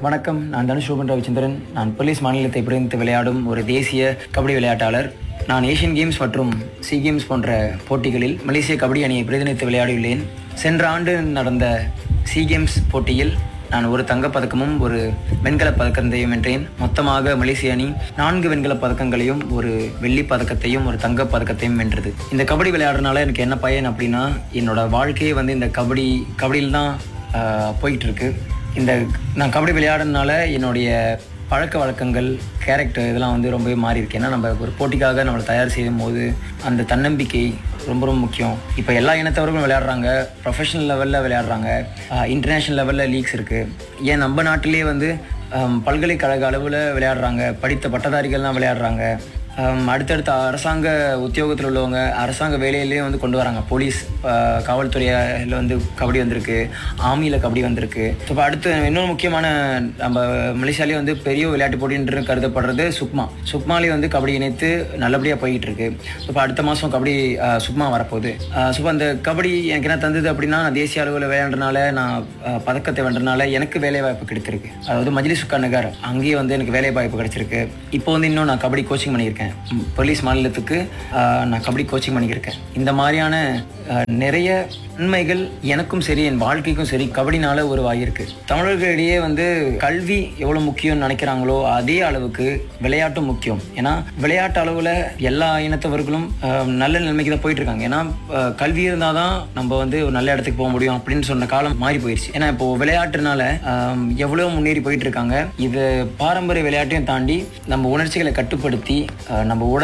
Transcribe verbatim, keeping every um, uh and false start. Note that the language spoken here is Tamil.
வணக்கம். நான் தனுஷ் ரூபன் ரவிச்சந்திரன். நான் போலீஸ் மாநிலத்தை பிரதிநிதித்து விளையாடும் ஒரு தேசிய கபடி விளையாட்டாளர். நான் ஏசியன் கேம்ஸ் மற்றும் சி கேம்ஸ் போன்ற போட்டிகளில் மலேசிய கபடி அணியை பிரதிநிதித்து விளையாடியுள்ளேன். சென்ற ஆண்டு நடந்த சி கேம்ஸ் போட்டியில் நான் ஒரு தங்கப்பதக்கமும் ஒரு வெண்கலப் பதக்கத்தையும் வென்றேன். மொத்தமாக மலேசிய அணி நான்கு வெண்கலப் பதக்கங்களையும் ஒரு வெள்ளிப் பதக்கத்தையும் ஒரு தங்கப் பதக்கத்தையும் வென்றது. இந்த கபடி விளையாடுறதுனால எனக்கு என்ன பயன் அப்படின்னா, என்னோட வாழ்க்கையே வந்து இந்த கபடி கபடியில் தான் போயிட்டு இருக்கு. இந்த நான் கபடி விளையாடுறதுனால என்னுடைய பழக்க வழக்கங்கள், கேரக்டர் இதெல்லாம் வந்து ரொம்பவே மாறி இருக்கு. ஏன்னா நம்ம ஒரு போட்டிக்காக நம்மளை தயார் செய்யும் போது அந்த தன்னம்பிக்கை ரொம்ப ரொம்ப முக்கியம். இப்போ எல்லா இனத்தவர்களும் விளையாடுறாங்க, ப்ரொஃபஷனல் லெவலில் விளையாடுறாங்க, இன்டர்நேஷ்னல் லெவலில் லீக்ஸ் இருக்குது. ஏன் நம்ம நாட்டிலே வந்து பல்கலைக்கழக அளவில் விளையாடுறாங்க, படித்த பட்டதாரிகள்லாம் விளையாடுறாங்க. அடுத்தடுத்த அரசாங்க உத்தியோகத்தில் உள்ளவங்க அரசாங்க வேலையிலேயே வந்து கொண்டு வராங்க. போலீஸ், காவல்துறையில் வந்து கபடி வந்திருக்கு, ஆர்மியில் கபடி வந்திருக்கு. இப்போ அடுத்து இன்னொரு முக்கியமான நம்ம மலேசியாலேயே வந்து பெரிய விளையாட்டு போட்டின்னு கருதப்படுறது சுக்மா. சுக்மாலே வந்து கபடி இணைத்து நல்லபடியாக போய்கிட்டு இருக்கு. இப்போ அடுத்த மாதம் கபடி சுக்மா வரப்போகுது. ஸோ அந்த கபடி எனக்கு என்ன தந்தது அப்படின்னா, நான் தேசிய அளவில் விளையாடுறதுனால, நான் பதக்கத்தை வென்றனால எனக்கு வேலை வாய்ப்பு கிடைத்திருக்கு. அதாவது மஜ்லிஸ் சுக்கா நகர், அங்கேயே வந்து எனக்கு வேலை வாய்ப்பு கிடைச்சிருக்கு. இப்போ வந்து இன்னும் நான் கபடி கோச்சிங் பண்ணியிருக்கேன். போலீஸ் மாநிலத்துக்கு நான் கபடி கோச்சிங் பண்ணியிருக்கேன். இந்த மாதிரியான நிறைய நன்மைகள் எனக்கும் சரி என் வாழ்க்கைக்கும் சரி கபடினால உருவாகியிருக்கு. தமிழர்களிடையே வந்து கல்வி எவ்வளோ முக்கியம்னு நினைக்கிறாங்களோ அதே அளவுக்கு விளையாட்டும் முக்கியம். ஏன்னா விளையாட்டு அளவில் எல்லா இனத்தவர்களும் நல்ல நிலைமைக்கு தான் போயிட்டு இருக்காங்க. ஏன்னா கல்வி இருந்தால் தான் நம்ம வந்து ஒரு நல்ல இடத்துக்கு போக முடியும் அப்படின்னு சொன்ன காலம் மாறி போயிடுச்சு. ஏன்னா இப்போ விளையாட்டுனால எவ்வளோ முன்னேறி போயிட்டு இருக்காங்க. இது பாரம்பரிய விளையாட்டையும் தாண்டி நம்ம உணர்ச்சிகளை கட்டுப்படுத்தி நம்ம உடல்